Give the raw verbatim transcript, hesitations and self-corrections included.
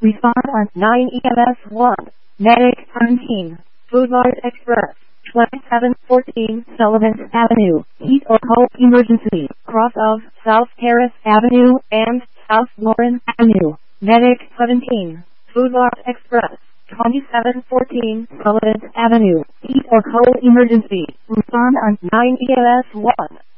Respond on nine E M S one. Medic seventeen. Foodmart Express. twenty-seven fourteen Sullivan Avenue. Heat or cold emergency. Cross of South Terrace Avenue and South Lauren Avenue. Medic seventeen. Foodmart Express. twenty-seven fourteen Sullivan Avenue. Heat or cold emergency. Respond on nine E M S one.